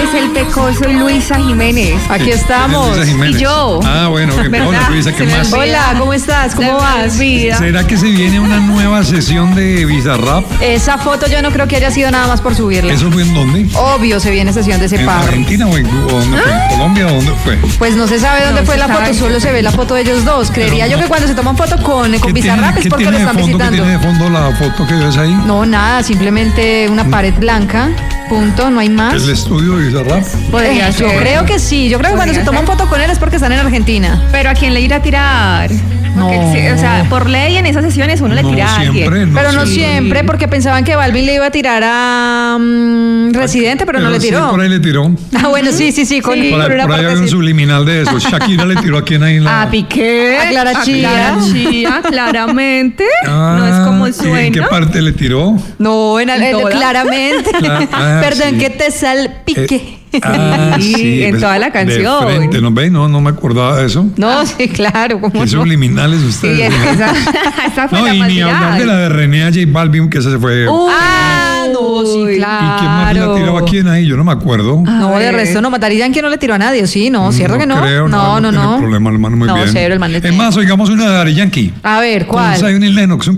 es el pecoso Luisa Jiménez. Aquí estamos. Luisa Jiménez. Y yo. Ah, bueno, hola Luisa, ¿qué más? Hola, ¿cómo estás? ¿Cómo vas? ¿Será que se viene una nueva sesión de Bizarrap? Esa foto yo no creo que haya sido nada más por subirla. ¿Eso fue en dónde? Obvio, se viene sesión de ese ¿En par. Argentina o dónde fue? ¿En Colombia o dónde fue? Pues no se sabe dónde No fue se la foto, sabe. solo se ve la foto de ellos dos. Creería Pero yo no. que cuando se toman foto con ¿Qué Bizarrap es porque lo tiene de están fondo? ¿Qué visitando. tiene de fondo la foto que ves ahí? No, nada, simplemente una pared blanca, punto, no hay más. ¿El estudio de Bizarrap? Podría Yo ser. creo que sí, yo creo que cuando se Podría toman ser. foto con él es porque están en Argentina. Pero ¿a quién le irá a tirar? Porque, No. sí, o sea, por ley en esas sesiones uno le No, tira a alguien. siempre, Pero no siempre. siempre, porque pensaban que Balvin le iba a tirar a Residente, pero no le sí, tiró. por ahí le tiró. Ah, bueno, sí, con, Sí. con Por una ahí parte había un así. subliminal de eso. Shakira le tiró a quién ahí en la... A Piqué. A Clara Chía. Chía, claramente. Ah, No es como ¿y suena. ¿En qué parte le tiró? No, ¿En todas? claramente. Perdón, sí. que te salpique. Sí, en toda la canción. De frente, ¿no ve? No me acordaba de eso. No, sí, claro, ¿cómo Qué no? subliminales ustedes. Sí, esa fue no, la y más ni hablar viral. de la de René a J Balvin, que esa se fue. Ah, no, sí, Uy. claro. ¿Y quién más le tiró a quién ahí? Yo no me acuerdo. No, A de ver. resto no. Matarían que no le tiró a nadie, ¿sí? No, ¿cierto que no? Creo, no. tiene problema, el hermano, muy No, bien. cero, el man le Es tiene. más, oigamos una de Daddy Yankee. A ver, Con ¿cuál? Zion y Lennox, un